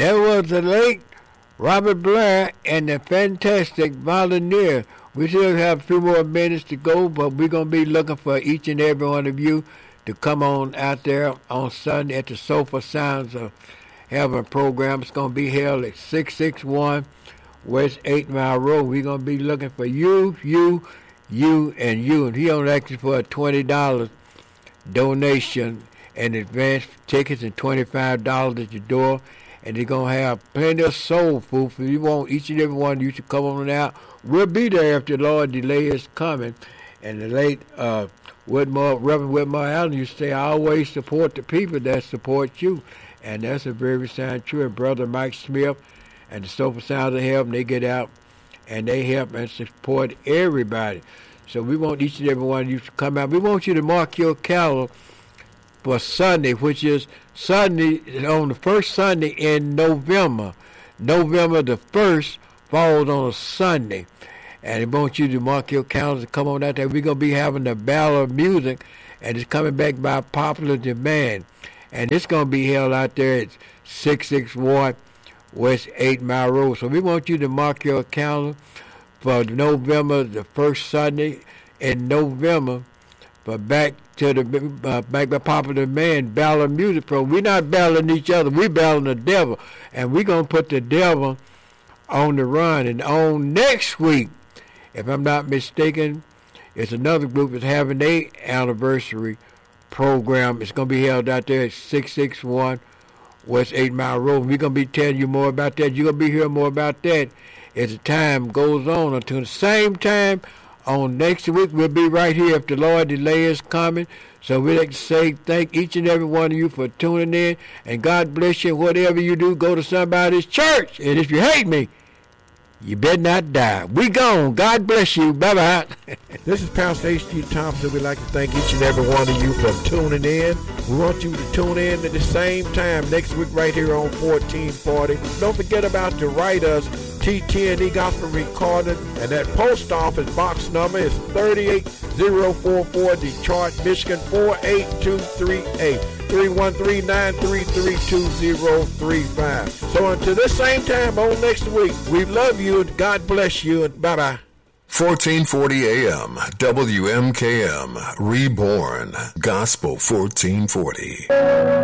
That was the late Robert Blair and the fantastic Volunteer. We still have a few more minutes to go, but we're going to be looking for each and every one of you to come on out there on Sunday at the Soulful Sounds of Heaven program. It's going to be held at 661 West 8 Mile Road. We're going to be looking for you, and you. And he only asking for a $20 donation in advance tickets and $25 at your door. And they're going to have plenty of soul food for you. Want each and every one of you to come on out. We'll be there if the Lord delay is coming. And the late Reverend Whitmore Allen used to say, I always support the people that support you. And that's a very sound true. And Brother Mike Smith and the Soulful Sounds of Heaven, they get out and they help and support everybody. So we want each and every one of you to come out. We want you to mark your calendar for Sunday, which is Sunday on the first Sunday in November. November the 1st falls on a Sunday. And I want you to mark your calendars and come on out there. We're going to be having the Battle of Music, and it's coming back by popular demand. And it's going to be held out there at 661 West 8 Mile Road. So we want you to mark your calendar for November, the first Sunday in November, for back to the back by popular demand, Battle of Music program. We're not battling each other. We're battling the devil. And we're going to put the devil on the run. And on next week, if I'm not mistaken, it's another group that's having their anniversary program. It's going to be held out there at 661 West 8 Mile Road. We're going to be telling you more about that. You're going to be hearing more about that as the time goes on. Until the same time on next week, we'll be right here if the Lord delay is coming. So we'd like to say thank each and every one of you for tuning in. And God bless you. Whatever you do, go to somebody's church. And if you hate me, you better not die. We gone. God bless you. Bye-bye. This is Pastor H.T. Thompson. We'd like to thank each and every one of you for tuning in. We want you to tune in at the same time next week right here on 1440. Don't forget about to write us TTNE Gospel Recorded, and that post office box number is 38044 Detroit, Michigan 48238. 313-933-2035. So until this same time on next week, we love you and God bless you and bye-bye. 1440 AM, WMKM, Reborn, Gospel 1440.